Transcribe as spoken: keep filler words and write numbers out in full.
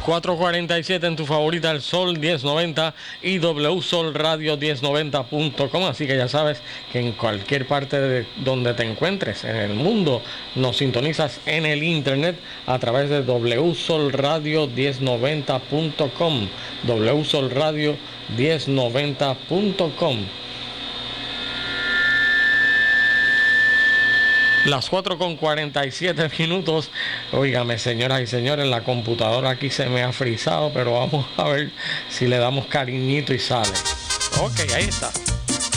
cuatro cuarenta y siete en tu favorita, el Sol diez noventa y W Sol Radio diez noventa punto com. Así que ya sabes que en cualquier parte de donde te encuentres en el mundo nos sintonizas en el internet a través de W Sol Radio diez noventa punto com. W Sol Radio diez noventa punto com. Las cuatro con cuarenta y siete minutos. Óigame, señoras y señores, la computadora aquí se me ha frizado, pero vamos a ver si le damos cariñito y sale. Ok, ahí está.